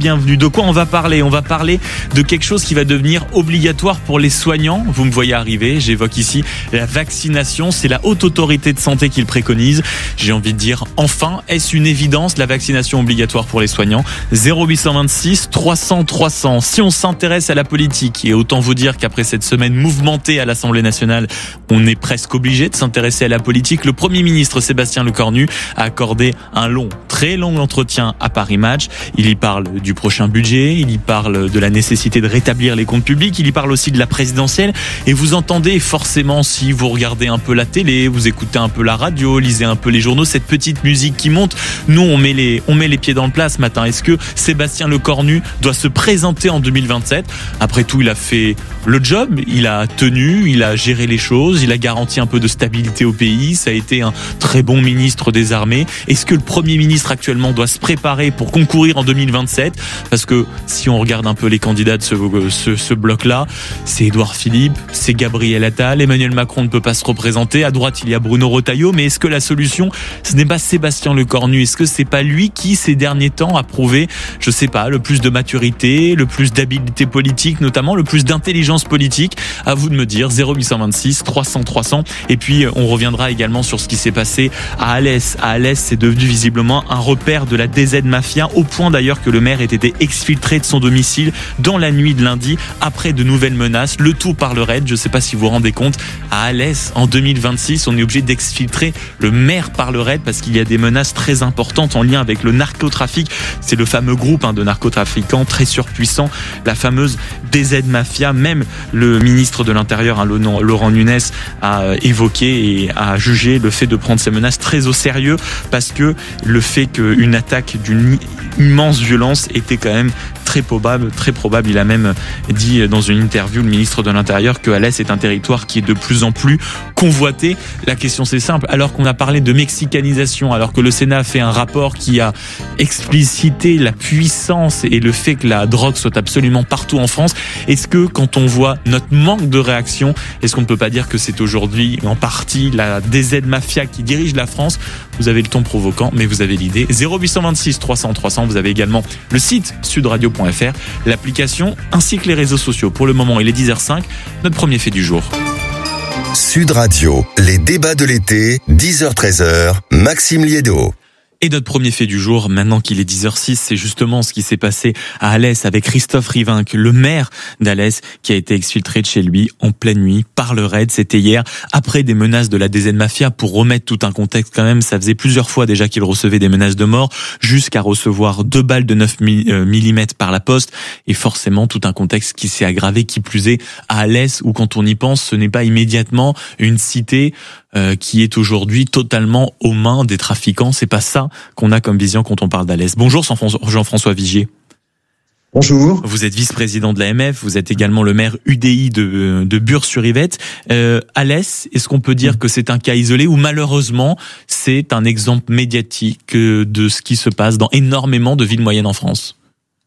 bienvenue. De quoi on va parler ? On va parler de quelque chose qui va devenir obligatoire pour les soignants. Vous me voyez arriver, j'évoque ici la vaccination. C'est la Haute Autorité de Santé qui le préconise. J'ai envie de dire, enfin, est-ce une évidence, la vaccination obligatoire pour les soignants ? 0826 300 300. Si on s'intéresse à la politique, et autant vous dire qu'après cette semaine mouvementée à l'Assemblée nationale, on est presque obligé de s'intéresser à la politique. Le Premier ministre Sébastien Lecornu a accordé un très long entretien à Paris Match. Il y parle du prochain budget, il y parle de la nécessité de rétablir les comptes publics, il y parle aussi de la présidentielle. Et vous entendez forcément, si vous regardez un peu la télé, vous écoutez un peu la radio, lisez un peu les journaux, cette petite musique qui monte. Nous, on met les pieds dans le plat ce matin. Est-ce que Sébastien Lecornu doit se présenter en 2027 ? Après tout, il a fait le job, il a tenu, il a géré les choses, il a garanti un peu de stabilité au pays. Ça a été un très bon ministre des Armées. Est-ce que le Premier ministre actuellement doit se préparer pour concourir en 2027 ? Parce que si on regarde un peu les candidats de ce bloc-là, c'est Édouard Philippe, c'est Gabriel Attal, Emmanuel Macron ne peut pas se représenter. À droite, il y a Bruno Retailleau. Mais est-ce que la solution, ce n'est pas Sébastien Lecornu ? Est-ce que c'est pas lui qui, ces derniers temps, a prouvé, je sais pas, le plus de maturité, le plus d'habileté politique, notamment le plus d'intelligence politique ? À vous de me dire. 0826 300 300. Et puis, on reviendra également sur ce qui s'est passé à Alès. À Alès, c'est devenu visiblement un repère de la DZ Mafia, au point d'ailleurs que le maire ait été exfiltré de son domicile dans la nuit de lundi, après de nouvelles menaces. Le tout par le RAID. Je ne sais pas si vous vous rendez compte, à Alès, en 2026, on est obligé d'exfiltrer le maire par le RAID parce qu'il y a des menaces très importantes en lien avec le narcotrafic. C'est le fameux groupe de narcotrafiquants très surpuissant, la fameuse DZ Mafia. Même le ministre de l'Intérieur, Laurent Nunez, a évoqué et a jugé le fait de prendre ces menaces très au sérieux, parce que le fait qu'une attaque d'une immense violence était quand même très probable. Il a même dit dans une interview, le ministre de l'Intérieur, que Alès est un territoire qui est de plus en plus convoité. La question, c'est simple. Alors qu'on a parlé de mexicanisation, alors que le Sénat a fait un rapport qui a explicité la puissance et le fait que la drogue soit absolument partout en France, est-ce que quand on voit notre manque de réaction, est-ce qu'on ne peut pas dire que c'est aujourd'hui en partie la DZ Mafia qui dirige la France ? Vous avez le ton provoquant, mais vous avez l'idée. 0826 300 300. Vous avez également le site sudradio.fr, l'application ainsi que les réseaux sociaux. Pour le moment, il est 10h05. Notre premier fait du jour. Sud Radio, les débats de l'été, 10h-13h, Maxime Liédo. Et notre premier fait du jour, maintenant qu'il est 10h06, c'est justement ce qui s'est passé à Alès avec Christophe Rivinc, le maire d'Alès, qui a été exfiltré de chez lui en pleine nuit par le RAID. C'était hier, après des menaces de la DZ Mafia. Pour remettre tout un contexte quand même, ça faisait plusieurs fois déjà qu'il recevait des menaces de mort, jusqu'à recevoir 2 balles de 9 mm par la poste. Et forcément, tout un contexte qui s'est aggravé, qui plus est à Alès, où quand on y pense, ce n'est pas immédiatement une cité qui est aujourd'hui totalement aux mains des trafiquants. C'est pas ça qu'on a comme vision quand on parle d'Alès. Bonjour Jean-François Vigier. Bonjour. Vous êtes vice-président de l'AMF, vous êtes également le maire UDI de Bure-sur-Yvette. Alès, est-ce qu'on peut dire que c'est un cas isolé ou malheureusement c'est un exemple médiatique de ce qui se passe dans énormément de villes moyennes en France ?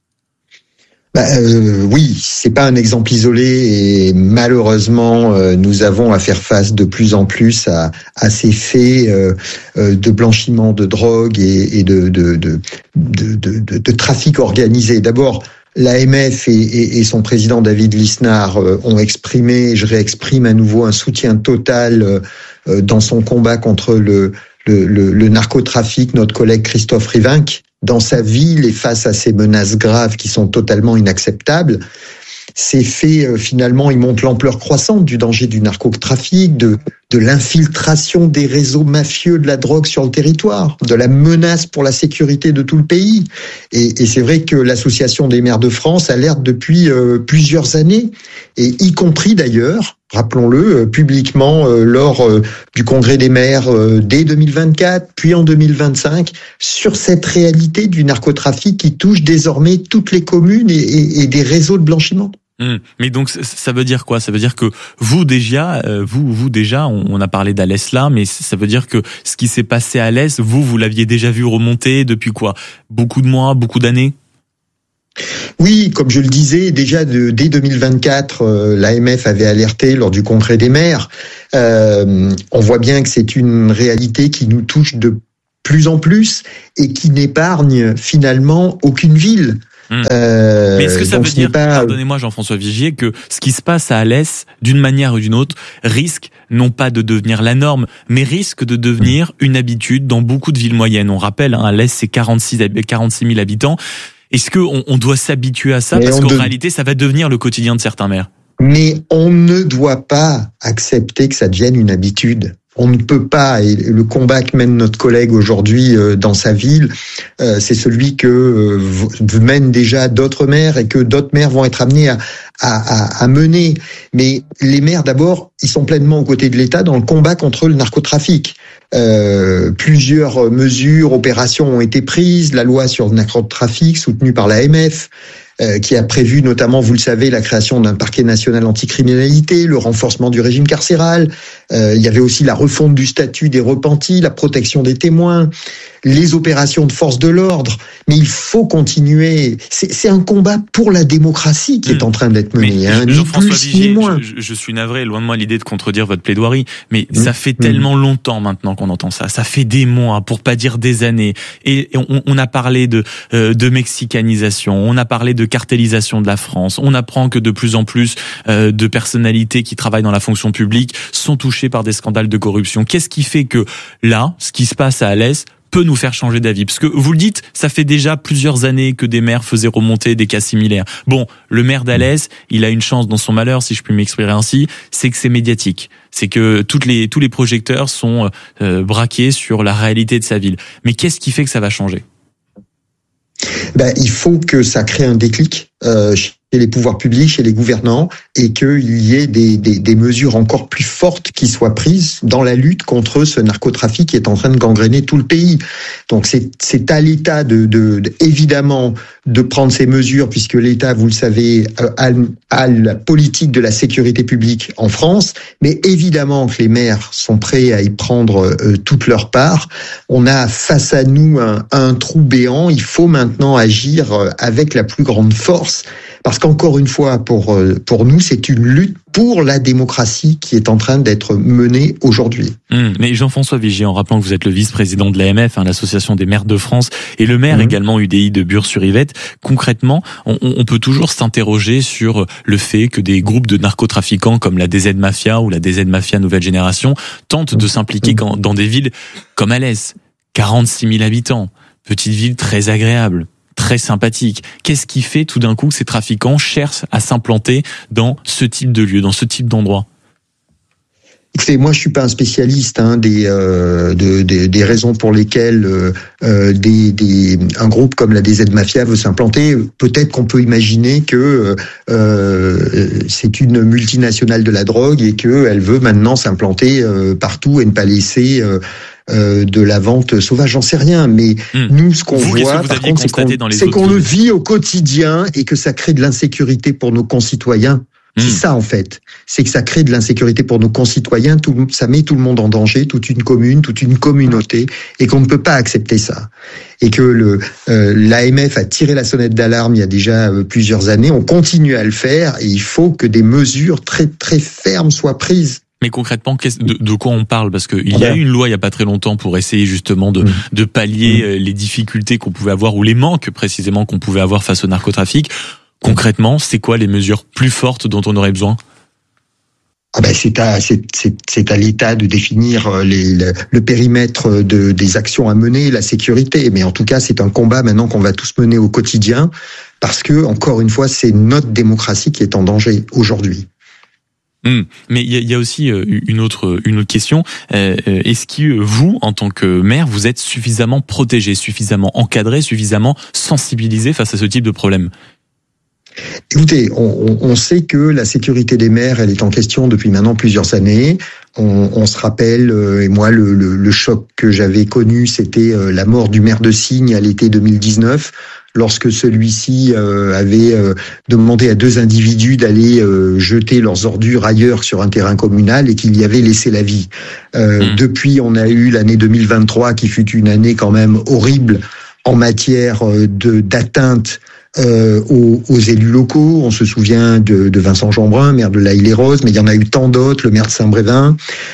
Oui, c'est pas un exemple isolé et malheureusement nous avons à faire face de plus en plus à ces faits de blanchiment de drogue et de trafic organisé. D'abord, l'AMF et son président David Lisnard ont exprimé, je réexprime à nouveau, un soutien total dans son combat contre le narcotrafic. Notre collègue Christophe Rivinc, dans sa ville et face à ces menaces graves qui sont totalement inacceptables, ces faits, finalement, ils montrent l'ampleur croissante du danger du narcotrafic, de l'infiltration des réseaux mafieux de la drogue sur le territoire, de la menace pour la sécurité de tout le pays. Et c'est vrai que l'Association des maires de France alerte depuis plusieurs années, et y compris d'ailleurs, rappelons-le, publiquement lors du Congrès des maires dès 2024, puis en 2025, sur cette réalité du narcotrafic qui touche désormais toutes les communes et des réseaux de blanchiment. Mais donc ça veut dire quoi ? Ça veut dire que vous déjà, on a parlé d'Alès là, mais ça veut dire que ce qui s'est passé à Alès, vous l'aviez déjà vu remonter depuis quoi ? Beaucoup de mois, beaucoup d'années ? Oui, comme je le disais, déjà dès 2024, l'AMF avait alerté lors du Congrès des maires. On voit bien que c'est une réalité qui nous touche de plus en plus et qui n'épargne finalement aucune ville. Mais est-ce que ça veut dire, pardonnez-moi Jean-François Vigier, que ce qui se passe à Alès, d'une manière ou d'une autre, risque non pas de devenir la norme, mais risque de devenir une habitude dans beaucoup de villes moyennes. On rappelle, Alès, c'est 46 000 habitants. Est-ce qu'on doit s'habituer à ça? Parce qu'en réalité, ça va devenir le quotidien de certains maires. Mais on ne doit pas accepter que ça devienne une habitude. On ne peut pas, et le combat que mène notre collègue aujourd'hui dans sa ville, c'est celui que mènent déjà d'autres maires et que d'autres maires vont être amenés à mener. Mais les maires, d'abord, ils sont pleinement aux côtés de l'État dans le combat contre le narcotrafic. Plusieurs mesures, opérations ont été prises, la loi sur le narcotrafic soutenue par l'AMF, qui a prévu notamment, vous le savez, la création d'un parquet national anticriminalité, le renforcement du régime carcéral. Il y avait aussi la refonte du statut des repentis, la protection des témoins, les opérations de force de l'ordre. Mais il faut continuer. C'est un combat pour la démocratie qui est en train d'être mené. Ni plus ni moins. Je suis navré, loin de moi l'idée de contredire votre plaidoirie, mais ça fait tellement longtemps maintenant qu'on entend ça. Ça fait des mois, pour pas dire des années. Et on a parlé de mexicanisation, on a parlé de cartélisation de la France. On apprend que de plus en plus de personnalités qui travaillent dans la fonction publique sont touchées par des scandales de corruption. Qu'est-ce qui fait que là, ce qui se passe à Alès peut nous faire changer d'avis? Parce que vous le dites, ça fait déjà plusieurs années que des maires faisaient remonter des cas similaires. Bon, le maire d'Alès, il a une chance dans son malheur, si je puis m'exprimer ainsi, c'est que c'est médiatique. C'est que tous les projecteurs sont braqués sur la réalité de sa ville. Mais qu'est-ce qui fait que ça va changer? Il faut que ça crée un déclic chez les pouvoirs publics, chez les gouvernants, et qu'il y ait des mesures encore plus fortes qui soient prises dans la lutte contre ce narcotrafic qui est en train de gangréner tout le pays. Donc c'est à l'État évidemment de prendre ces mesures, puisque l'État, vous le savez, a la politique de la sécurité publique en France, mais évidemment que les maires sont prêts à y prendre toute leur part. On a face à nous un trou béant. Il faut maintenant agir avec la plus grande force. Parce qu'encore une fois, pour nous, c'est une lutte pour la démocratie qui est en train d'être menée aujourd'hui. Mais Jean-François Vigier, en rappelant que vous êtes le vice-président de l'AMF, l'Association des maires de France, et le maire également UDI de Bure-sur-Yvette, concrètement, on peut toujours s'interroger sur le fait que des groupes de narcotrafiquants comme la DZ Mafia ou la DZ Mafia Nouvelle Génération tentent de s'impliquer dans des villes comme Alès, 46 000 habitants, petite ville très agréable, très sympathique. Qu'est-ce qui fait tout d'un coup que ces trafiquants cherchent à s'implanter dans ce type de lieu, dans ce type d'endroit? Écoutez, moi je suis pas un spécialiste des raisons pour lesquelles un groupe comme la DZ Mafia veut s'implanter. Peut-être qu'on peut imaginer que c'est une multinationale de la drogue et qu'elle veut maintenant s'implanter partout et ne pas laisser de la vente sauvage, j'en sais rien, mais nous, ce qu'on voit, par contre, c'est qu'on le vit au quotidien et que ça crée de l'insécurité pour nos concitoyens. C'est ça, en fait. C'est que ça crée de l'insécurité pour nos concitoyens, ça met tout le monde en danger, toute une commune, toute une communauté, et qu'on ne peut pas accepter ça. Et que l'AMF a tiré la sonnette d'alarme il y a déjà plusieurs années, on continue à le faire, et il faut que des mesures très, très fermes soient prises. Mais concrètement, de quoi on parle? Parce qu'il y a eu une loi il y a pas très longtemps pour essayer justement de pallier les difficultés qu'on pouvait avoir, ou les manques précisément qu'on pouvait avoir face au narcotrafic. Concrètement, c'est quoi les mesures plus fortes dont on aurait besoin? C'est à l'État de définir le périmètre des actions à mener, la sécurité. Mais en tout cas, c'est un combat maintenant qu'on va tous mener au quotidien, parce que, encore une fois, c'est notre démocratie qui est en danger aujourd'hui. Mais il y a aussi une autre question. Est-ce que vous, en tant que maire, vous êtes suffisamment protégé, suffisamment encadré, suffisamment sensibilisé face à ce type de problème? Écoutez, on sait que la sécurité des maires, elle est en question depuis maintenant plusieurs années. On se rappelle, et moi, le choc que j'avais connu, c'était la mort du maire de Signes à l'été 2019, lorsque celui-ci avait demandé à deux individus d'aller jeter leurs ordures ailleurs sur un terrain communal et qu'il y avait laissé la vie. Depuis, on a eu l'année 2023 qui fut une année quand même horrible en matière d'atteinte aux élus locaux. On se souvient de Vincent Jeanbrun, maire de l'Haye-les-Roses, mais il y en a eu tant d'autres, le maire de Saint-Brévin.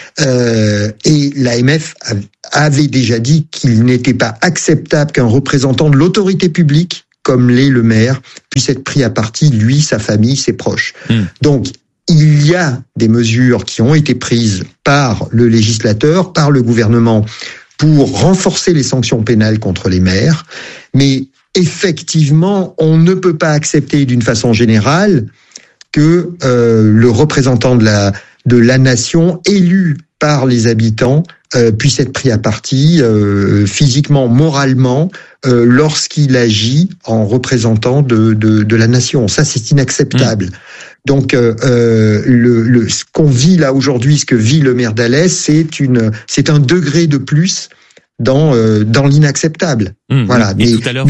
Et l'AMF avait déjà dit qu'il n'était pas acceptable qu'un représentant de l'autorité publique comme l'est le maire, puisse être pris à partie, lui, sa famille, ses proches. Donc, il y a des mesures qui ont été prises par le législateur, par le gouvernement, pour renforcer les sanctions pénales contre les maires, mais effectivement, on ne peut pas accepter d'une façon générale que le représentant de la nation élu par les habitants puisse être pris à partie physiquement, moralement, lorsqu'il agit en représentant de la nation. Ça, c'est inacceptable. Donc, ce qu'on vit là aujourd'hui, ce que vit le maire d'Alès, c'est un degré de plus dans l'inacceptable. Voilà. Et tout à l'heure,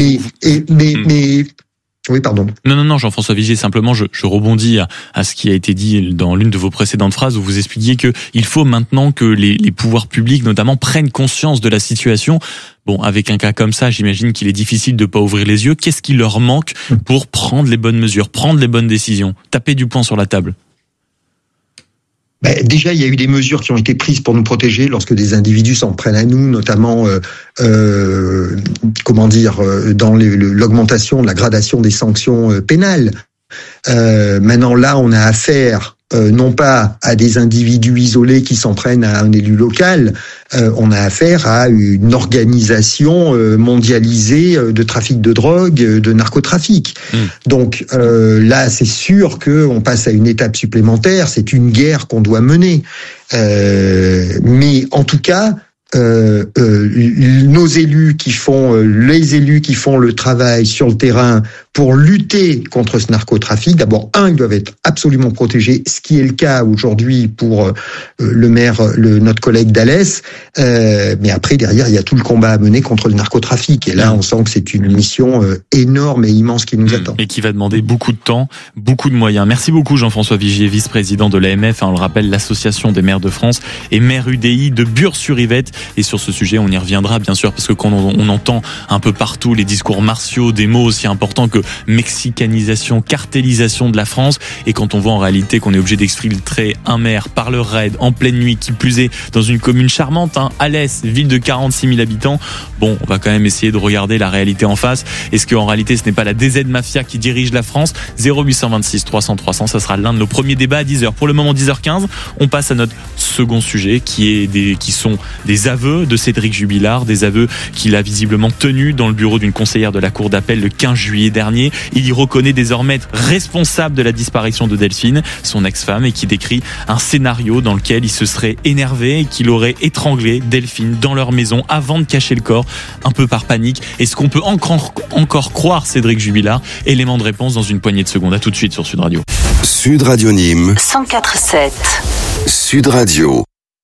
oui, pardon. Non, Jean-François Vigier, simplement, je rebondis à ce qui a été dit dans l'une de vos précédentes phrases où vous expliquiez que il faut maintenant que les pouvoirs publics, notamment, prennent conscience de la situation. Bon, avec un cas comme ça, j'imagine qu'il est difficile de pas ouvrir les yeux. Qu'est-ce qui leur manque pour prendre les bonnes mesures, prendre les bonnes décisions, taper du poing sur la table? Déjà, il y a eu des mesures qui ont été prises pour nous protéger lorsque des individus s'en prennent à nous, notamment, dans l'augmentation de la gradation des sanctions pénales. Maintenant, là, on a affaire non pas à des individus isolés qui s'en prennent à un élu local, on a affaire à une organisation mondialisée de trafic de drogue, de narcotrafic. Donc là, c'est sûr qu'on passe à une étape supplémentaire, c'est une guerre qu'on doit mener. Mais en tout cas, les élus qui font le travail sur le terrain pour lutter contre ce narcotrafic, d'abord, ils doivent être absolument protégés, ce qui est le cas aujourd'hui pour le maire, notre collègue d'Alès, mais après, derrière, il y a tout le combat à mener contre le narcotrafic, et là, on sent que c'est une mission énorme et immense qui nous attend. Et qui va demander beaucoup de temps, beaucoup de moyens. Merci beaucoup, Jean-François Vigier, vice-président de l'AMF, on le rappelle, l'Association des maires de France, et maire UDI de Bure-sur-Yvette. Et sur ce sujet, on y reviendra, bien sûr, parce que quand on entend un peu partout les discours martiaux, des mots aussi importants que mexicanisation, cartélisation de la France, et quand on voit en réalité qu'on est obligé d'exfiltrer un maire par le raid, en pleine nuit, qui plus est, dans une commune charmante, Alès, ville de 46 000 habitants, bon, on va quand même essayer de regarder la réalité en face. Est-ce qu'en réalité, ce n'est pas la DZ Mafia qui dirige la France? 0826 300 300, ça sera l'un de nos premiers débats à 10h. Pour le moment, 10h15, on passe à notre second sujet, qui sont des aveux de Cédric Jubilard, des aveux qu'il a visiblement tenus dans le bureau d'une conseillère de la cour d'appel le 15 juillet dernier. Il y reconnaît désormais être responsable de la disparition de Delphine, son ex-femme, et qui décrit un scénario dans lequel il se serait énervé et qu'il aurait étranglé Delphine dans leur maison avant de cacher le corps, un peu par panique. Est-ce qu'on peut encore croire Cédric Jubilard? Élément de réponse dans une poignée de secondes. À tout de suite sur Sud Radio. Sud Radio Nîmes 104.7. Sud Radio.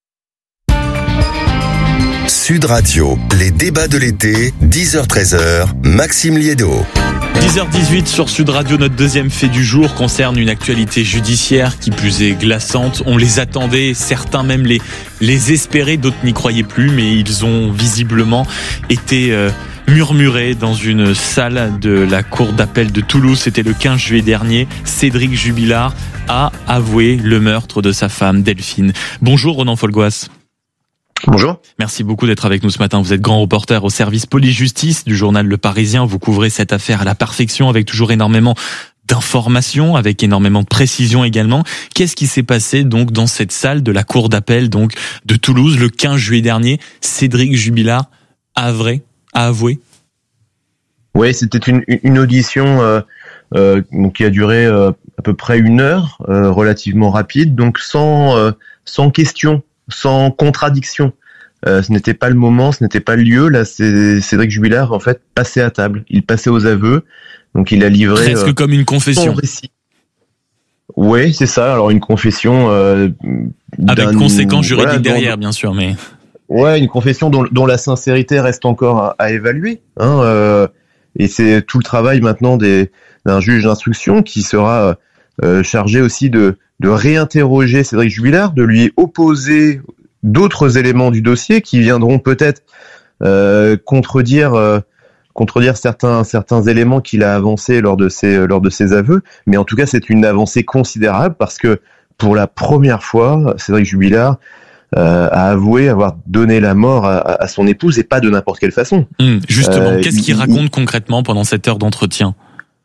Sud Radio, les débats de l'été, 10h-13h, Maxime Liédot. 10h18 sur Sud Radio, notre deuxième fait du jour concerne une actualité judiciaire qui plus est glaçante. On les attendait, certains même les espéraient, d'autres n'y croyaient plus, mais ils ont visiblement été murmurés dans une salle de la cour d'appel de Toulouse. C'était le 15 juillet dernier. Cédric Jubilard a avoué le meurtre de sa femme Delphine. Bonjour Ronan Folgoas. Bonjour. Merci beaucoup d'être avec nous ce matin. Vous êtes grand reporter au service police-justice du journal Le Parisien. Vous couvrez cette affaire à la perfection avec toujours énormément d'informations, avec énormément de précision également. Qu'est-ce qui s'est passé donc dans cette salle de la cour d'appel donc de Toulouse le 15 juillet dernier? Cédric Jubilard a avoué? Oui, c'était une audition qui a duré à peu près 1 heure, relativement rapide, donc sans question, sans contradiction. Ce n'était pas le moment, ce n'était pas le lieu. Là, c'est Cédric Jubilard, en fait, passait à table. Il passait aux aveux. Donc, il a livré... Presque comme une confession. Oui, c'est ça. Alors, une confession... avec conséquences juridiques derrière, bien sûr, mais... Ouais, une confession dont la sincérité reste encore à évaluer. Et c'est tout le travail maintenant d'un juge d'instruction qui sera chargé aussi de réinterroger Cédric Jubilard, de lui opposer d'autres éléments du dossier qui viendront peut-être contredire certains éléments qu'il a avancés lors de ses aveux. Mais en tout cas, c'est une avancée considérable parce que pour la première fois, Cédric Jubilard a avoué avoir donné la mort à son épouse, et pas de n'importe quelle façon. Justement, qu'est-ce qu'il raconte concrètement pendant cette heure d'entretien ?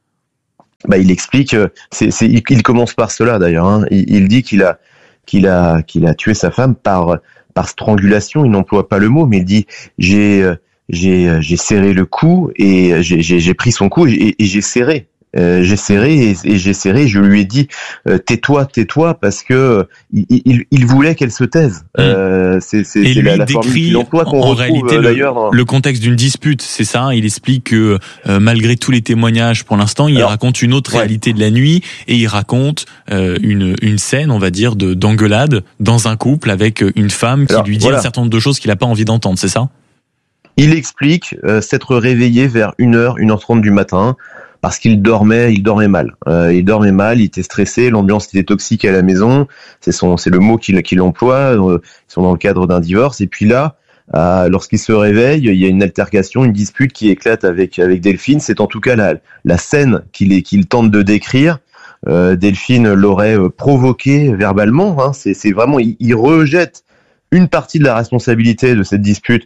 Il explique, il commence par cela d'ailleurs. Hein. Il dit qu'il a tué sa femme par strangulation. Il n'emploie pas le mot, mais il dit j'ai serré le cou et j'ai pris son cou et j'ai serré. J'ai serré. Je lui ai dit tais-toi parce que il voulait qu'elle se taise. C'est la formule qu'il emploie, qu'on retrouve réalité, d'ailleurs dans le contexte d'une dispute. C'est ça. Il explique que malgré tous les témoignages pour l'instant, il raconte une autre réalité de la nuit, et il raconte une scène, on va dire, d'engueulade dans un couple avec une femme qui lui dit un certain nombre de choses qu'il n'a pas envie d'entendre. C'est ça. Il explique s'être réveillé vers 1h, 1h30 du matin. Parce qu'il dormait mal. Il était stressé, l'ambiance était toxique à la maison. C'est le mot qu'il emploie. Ils sont dans le cadre d'un divorce. Et puis là, lorsqu'il se réveille, il y a une altercation, une dispute qui éclate avec Delphine. C'est en tout cas la scène qu'il tente de décrire. Delphine l'aurait provoqué verbalement. Hein. C'est vraiment, il rejette une partie de la responsabilité de cette dispute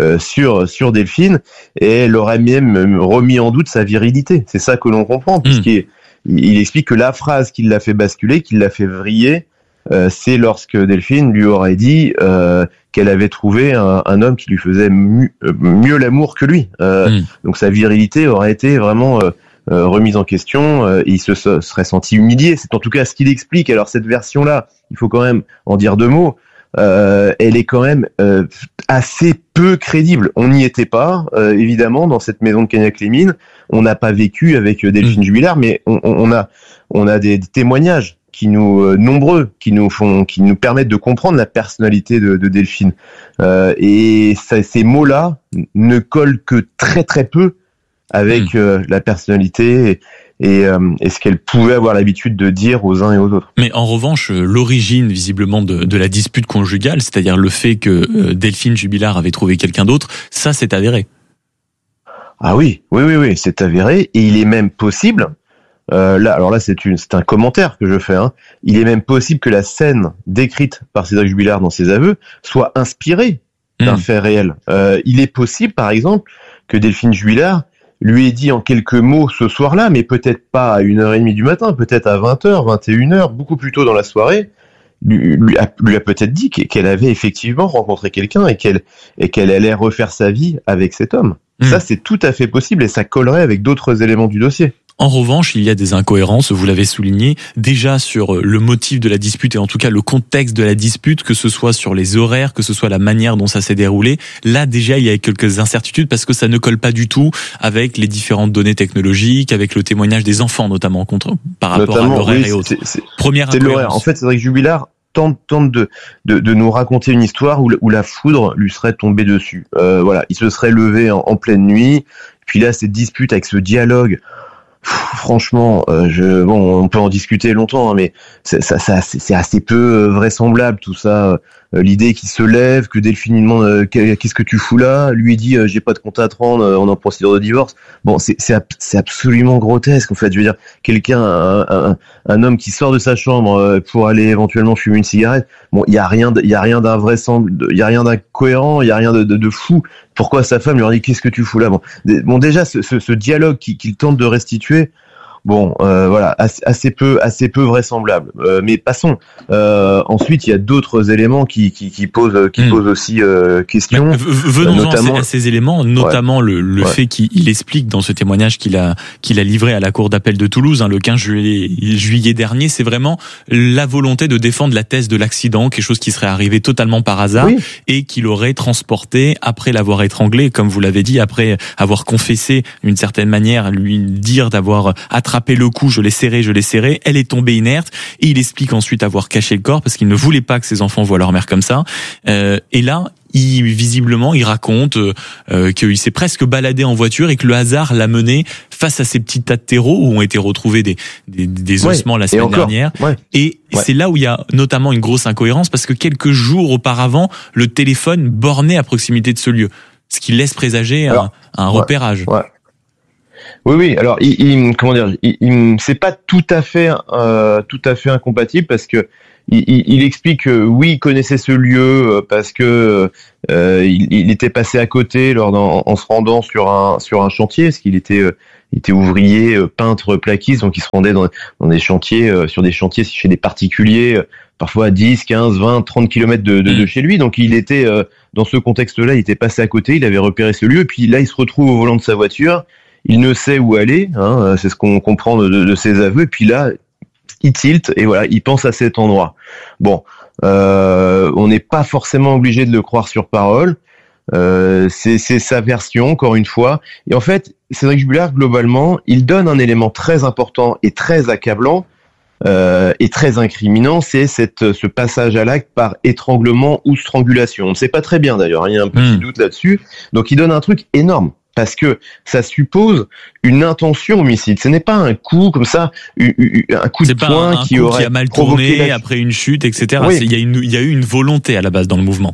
sur Delphine, et elle aurait même remis en doute sa virilité. C'est ça que l'on comprend, puisqu'il explique que la phrase qui l'a fait basculer, qui l'a fait vriller, c'est lorsque Delphine lui aurait dit qu'elle avait trouvé un homme qui lui faisait mieux l'amour que lui. Donc sa virilité aurait été vraiment remise en question, et il se serait senti humilié. C'est en tout cas ce qu'il explique. Alors cette version-là, il faut quand même en dire deux mots. Elle est quand même assez peu crédible. On n'y était pas, évidemment, dans cette maison de Cagnac-les-Mines. On n'a pas vécu avec Delphine Jubilard, mais on a des témoignages nombreux, qui nous permettent de comprendre la personnalité de Delphine. Et ces mots-là ne collent que très très peu avec la personnalité et ce qu'elle pouvait avoir l'habitude de dire aux uns et aux autres. Mais en revanche, l'origine visiblement de la dispute conjugale, c'est-à-dire le fait que Delphine Jubilard avait trouvé quelqu'un d'autre, ça c'est avéré. Ah oui, c'est avéré, et il est même possible, là c'est un commentaire que je fais, hein, il est même possible que la scène décrite par Cédric Jubilard dans ses aveux soit inspirée d'un fait réel. Il est possible, par exemple, que Delphine Jubilard lui ait dit en quelques mots ce soir-là, mais peut-être pas à 1h30 du matin, peut-être à 20h, 21h, beaucoup plus tôt dans la soirée, lui a peut-être dit qu'elle avait effectivement rencontré quelqu'un et qu'elle allait refaire sa vie avec cet homme. Ça, c'est tout à fait possible, et ça collerait avec d'autres éléments du dossier. En revanche, il y a des incohérences, vous l'avez souligné, déjà sur le motif de la dispute et en tout cas le contexte de la dispute, que ce soit sur les horaires, que ce soit la manière dont ça s'est déroulé. Là, déjà, il y a quelques incertitudes parce que ça ne colle pas du tout avec les différentes données technologiques, avec le témoignage des enfants notamment par rapport à l'horaire et autres. Première incohérence. C'est l'horaire. En fait, Cédric Jubilard tente de nous raconter une histoire où la foudre lui serait tombée dessus. Voilà, il se serait levé en pleine nuit. Puis là, cette dispute avec ce dialogue. Franchement, on peut en discuter longtemps, hein, mais c'est assez peu vraisemblable tout ça. L'idée qu'il se lève, que Delphine lui demande qu'est-ce que tu fous là, lui dit j'ai pas de compte à te rendre, on est en procédure de divorce. Bon, c'est absolument grotesque en fait. Je veux dire, un homme qui sort de sa chambre pour aller éventuellement fumer une cigarette. Bon, il y a rien d'invraisemblable, il y a rien d'incohérent, il y a rien de fou. Pourquoi sa femme lui a dit qu'est-ce que tu fous là? Bon, déjà ce dialogue qu'il tente de restituer. Bon, voilà, assez peu vraisemblable. Mais passons. Ensuite, il y a d'autres éléments qui posent aussi question. Venons-en à ces éléments, notamment le fait qu'il explique dans ce témoignage qu'il a livré à la cour d'appel de Toulouse, le 15 juillet dernier. C'est vraiment la volonté de défendre la thèse de l'accident, quelque chose qui serait arrivé totalement par hasard et qu'il aurait transporté après l'avoir étranglé, comme vous l'avez dit, après avoir confessé d'une certaine manière, lui dire d'avoir attrapé le cou, je l'ai serré, elle est tombée inerte, et il explique ensuite avoir caché le corps parce qu'il ne voulait pas que ses enfants voient leur mère comme ça. Et là, visiblement, il raconte qu'il s'est presque baladé en voiture et que le hasard l'a mené face à ces petits tas de terreaux où ont été retrouvés des ossements la semaine dernière. Et c'est là où il y a notamment une grosse incohérence parce que quelques jours auparavant, le téléphone bornait à proximité de ce lieu, ce qui laisse présager un repérage. Oui. Alors, c'est pas tout à fait incompatible parce que il explique que oui, il connaissait ce lieu parce que il était passé à côté en se rendant sur un chantier, parce qu'il était ouvrier, peintre, plaquiste, donc il se rendait dans des chantiers, sur des chantiers chez des particuliers, parfois à 10, 15, 20, 30 kilomètres de chez lui. Donc il était dans ce contexte-là, il était passé à côté, il avait repéré ce lieu, et puis là il se retrouve au volant de sa voiture, il ne sait où aller, hein, c'est ce qu'on comprend de ses aveux, et puis là il tilte, et voilà, il pense à cet endroit. Bon, on n'est pas forcément obligé de le croire sur parole, c'est sa version, encore une fois, et en fait, Cédric Jubillard, globalement, il donne un élément très important et très accablant, et très incriminant, c'est ce passage à l'acte par étranglement ou strangulation. On ne sait pas très bien d'ailleurs, il y a un petit doute là-dessus. Donc il donne un truc énorme, parce que ça suppose une intention homicide. Ce n'est pas un coup comme ça, un coup de poing qui aurait a mal tourné après une chute, etc. Oui. Il y a eu une volonté à la base dans le mouvement.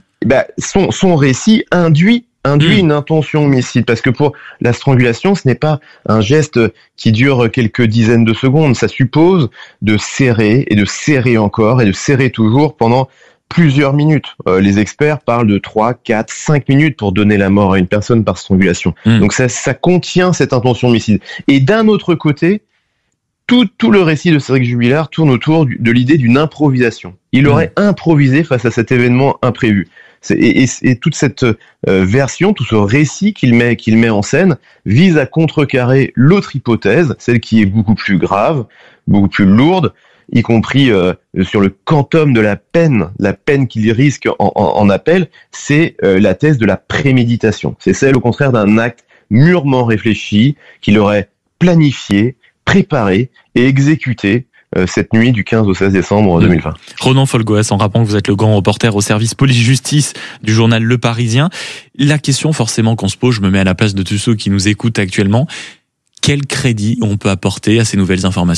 Son récit induit une intention homicide, parce que pour la strangulation, ce n'est pas un geste qui dure quelques dizaines de secondes, ça suppose de serrer et de serrer encore et de serrer toujours pendant plusieurs minutes. Les experts parlent de 3, 4, 5 minutes pour donner la mort à une personne par strangulation. Donc ça contient cette intention homicide. Et d'un autre côté, tout le récit de Cédric Jubillard tourne autour de l'idée d'une improvisation. Il aurait improvisé face à cet événement imprévu. Et toute cette version, tout ce récit qu'il met en scène, vise à contrecarrer l'autre hypothèse, celle qui est beaucoup plus grave, beaucoup plus lourde, y compris sur le quantum de la peine qu'il risque en appel, c'est la thèse de la préméditation. C'est celle, au contraire, d'un acte mûrement réfléchi, qu'il aurait planifié, préparé et exécuté cette nuit du 15 au 16 décembre 2020. Ronan Folgoas, en rappelant que vous êtes le grand reporter au service police-justice du journal Le Parisien. La question forcément qu'on se pose, je me mets à la place de tous ceux qui nous écoutent actuellement, quel crédit on peut apporter à ces nouvelles informations ?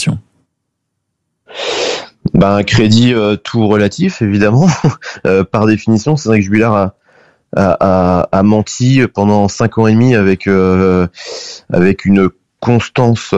Un crédit tout relatif, évidemment. Par définition, c'est vrai que Jubillard a menti pendant 5 ans et demi avec une constance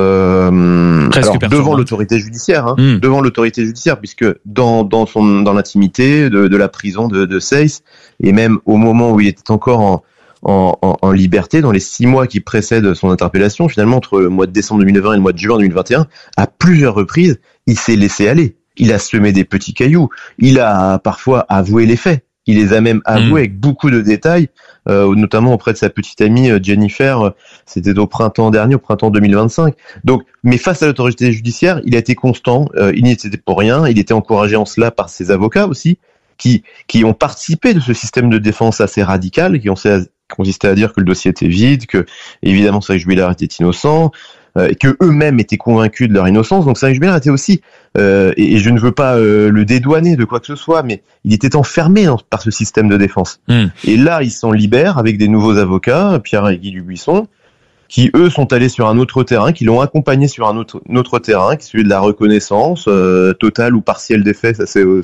devant l'autorité judiciaire, devant l'autorité judiciaire, puisque dans l'intimité de la prison de Seyss, et même au moment où il était encore en liberté, dans les 6 mois qui précèdent son interpellation, finalement entre le mois de décembre 2020 et le mois de juin 2021, à plusieurs reprises, il s'est laissé aller. Il a semé des petits cailloux. Il a parfois avoué les faits. Il les a même avoués avec beaucoup de détails, notamment auprès de sa petite amie Jennifer. C'était au printemps dernier, au printemps 2025. Donc, mais face à l'autorité judiciaire, il a été constant. Il n'y était pour rien. Il était encouragé en cela par ses avocats aussi, qui ont participé de ce système de défense assez radical, qui ont consisté à dire que le dossier était vide, que évidemment Cédric Jubillard était innocent, et que eux-mêmes étaient convaincus de leur innocence. Donc Cédric Jubillard était aussi, et je ne veux pas le dédouaner de quoi que ce soit, mais il était enfermé par ce système de défense. Et là, il s'en libère avec des nouveaux avocats, Pierre et Guy Dubuisson, qui eux sont allés sur un autre terrain, qui l'ont accompagné sur un autre terrain, qui est celui de la reconnaissance totale ou partielle des faits,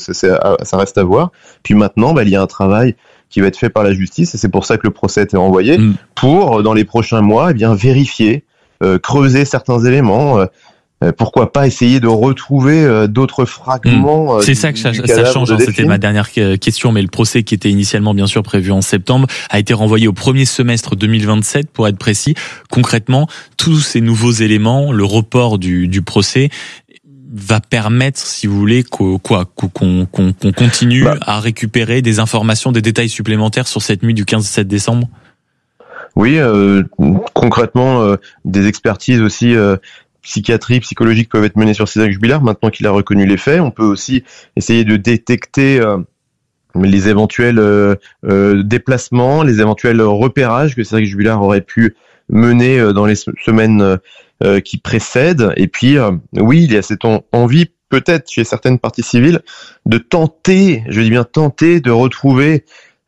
ça reste à voir. Puis maintenant, il y a un travail qui va être fait par la justice, et c'est pour ça que le procès a été renvoyé, pour dans les prochains mois, vérifier, creuser certains éléments, pourquoi pas essayer de retrouver d'autres fragments. C'est ça que ça change, c'était ma dernière question, mais le procès qui était initialement bien sûr prévu en septembre a été renvoyé au premier semestre 2027 pour être précis. Concrètement, tous ces nouveaux éléments, le report du procès va permettre, si vous voulez, qu'on continue à récupérer des informations, des détails supplémentaires sur cette nuit du 15-17 décembre. Oui, concrètement, des expertises aussi psychiatrie, psychologiques peuvent être menées sur Cédric Jubillard, maintenant qu'il a reconnu les faits. On peut aussi essayer de détecter les éventuels déplacements, les éventuels repérages que Cédric Jubillard aurait pu mener dans les semaines qui précèdent. Et puis, oui, il y a cette envie, peut-être chez certaines parties civiles, de tenter, je dis bien tenter, de retrouver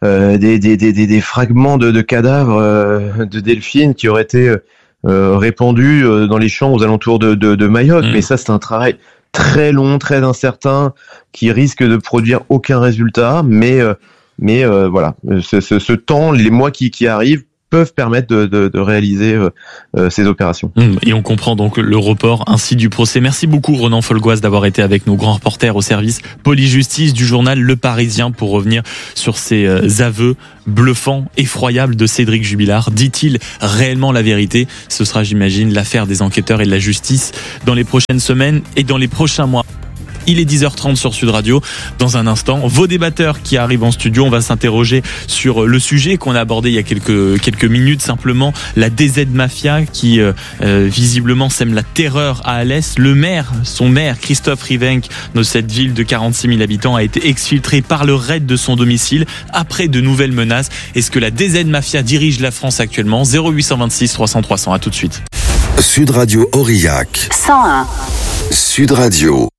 des fragments de cadavres de Delphine qui auraient été répandus dans les champs aux alentours de Mayotte. Mais ça, c'est un travail très long, très incertain, qui risque de produire aucun résultat. Mais voilà, ce temps, les mois qui arrivent, peuvent permettre de réaliser ces opérations. Et on comprend donc le report ainsi du procès. Merci beaucoup Ronan Folgoise d'avoir été avec nos grands reporters au service police-justice du journal Le Parisien pour revenir sur ces aveux bluffants, effroyables de Cédric Jubilard. Dit-il réellement la vérité? Ce sera, j'imagine, l'affaire des enquêteurs et de la justice dans les prochaines semaines et dans les prochains mois. Il est 10h30 sur Sud Radio. Dans un instant, vos débatteurs qui arrivent en studio, on va s'interroger sur le sujet qu'on a abordé il y a quelques minutes, simplement la DZ Mafia qui visiblement sème la terreur à Alès. Son maire, Christophe Rivenc, de cette ville de 46 000 habitants, a été exfiltré par le raid de son domicile après de nouvelles menaces. Est-ce que la DZ Mafia dirige la France actuellement? 0826 300 300. À tout de suite. Sud Radio Aurillac. 101. Sud Radio.